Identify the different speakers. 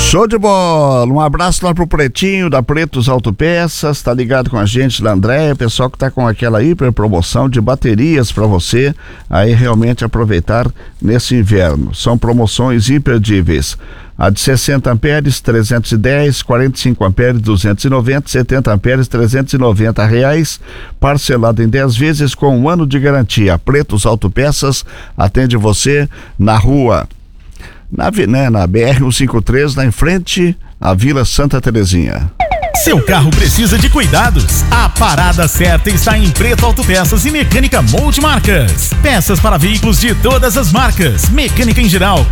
Speaker 1: Show de bola, um abraço lá pro Pretinho da Pretos Autopeças, tá ligado com a gente da Andréia, pessoal que tá com aquela hiper promoção de baterias para você aí realmente aproveitar nesse inverno. São promoções imperdíveis. A de 60 amperes, 310, 45 amperes, 290, 70 amperes, R$390, parcelado em 10 vezes com 1 ano de garantia. Pretos Autopeças atende você na rua, na BR-153, lá em frente à Vila Santa Terezinha.
Speaker 2: Seu carro precisa de cuidados? A parada certa está em Preto Autopeças e Mecânica Multimarcas. Peças para veículos de todas as marcas, mecânica em geral,